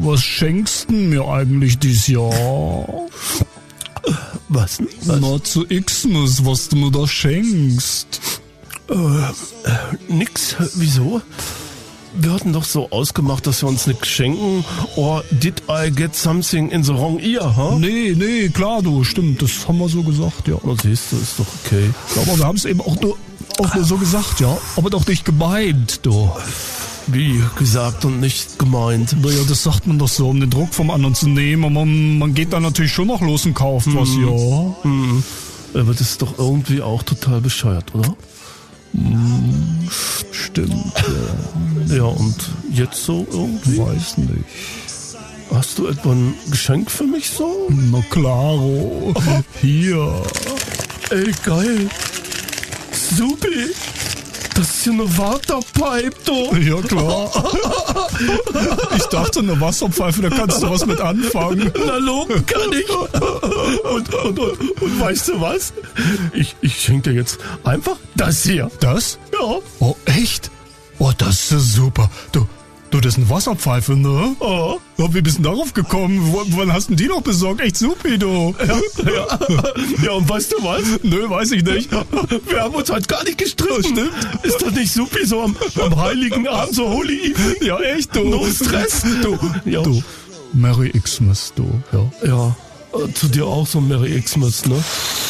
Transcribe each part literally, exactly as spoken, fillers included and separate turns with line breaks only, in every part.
was schenkst du mir eigentlich dieses Jahr?
Was? was?
Na, zu Xmas, was du mir da schenkst.
Äh, äh, nix. Wieso? Wir hatten doch so ausgemacht, dass wir uns nichts schenken. Or did I get something in the wrong ear, huh?
Nee, nee, klar, du, stimmt, das haben wir so gesagt, ja.
Na siehst du, ist doch okay.
Aber wir haben es eben auch nur, auch nur so gesagt, ja. Aber doch nicht gemeint, du.
Wie gesagt und nicht gemeint.
Naja, das sagt man doch so, um den Druck vom anderen zu nehmen. Aber man, man geht dann natürlich schon noch los und kauft was,
Mhm.
ja.
Mhm. Aber das ist doch irgendwie auch total bescheuert, oder?
Mm, stimmt, ja.
Ja, und jetzt so irgendwie?
Weiß nicht.
Hast du etwa ein Geschenk für mich so?
Na klaro. Hier.
Ey, geil. Supi. Das ist ja eine Waterpipe, du.
Ja, klar. Ich dachte, eine Wasserpfeife, da kannst du was mit anfangen.
Na, loben kann ich. Und, und, und, und weißt du was? Ich, ich schenke dir jetzt einfach das hier.
Das?
Ja.
Oh, echt? Oh, das ist ja super. Du, du, das ist eine Wasserpfeife, ne?
Oh.
Ja, wie bist du darauf gekommen? W wann hast du die noch besorgt? Echt supi, du.
Ja, ja. Ja, und weißt du was?
Nö, weiß ich nicht.
Wir haben uns halt gar nicht gestritten. Stimmt. Ist das nicht supi, so am, am heiligen Abend, so Holy Evening?
Ja, echt, du.
No Stress.
Du,
Ja.
du. Merry Xmas, du. Ja.
Ja, äh, zu dir auch so Merry Xmas, ne?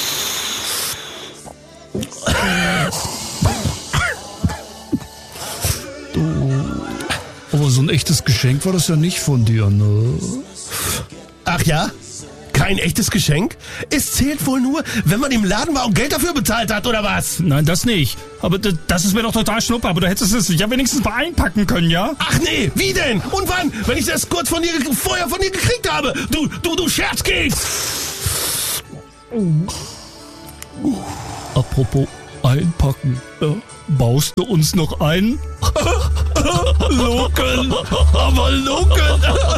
Aber so ein echtes Geschenk war das ja nicht von dir, ne?
Ach ja? Kein echtes Geschenk? Es zählt wohl nur, wenn man im Laden war und Geld dafür bezahlt hat, oder was?
Nein, das nicht. Aber d- das ist mir doch total schnuppe. Aber du hättest es ja wenigstens mal einpacken können, ja?
Ach nee, wie denn? Und wann? Wenn ich das kurz von dir, ge- vorher von dir gekriegt habe. Du, du, du Scherzkeks!
Apropos einpacken. Ja. Baust du uns noch ein?
Loken! Aber Loken!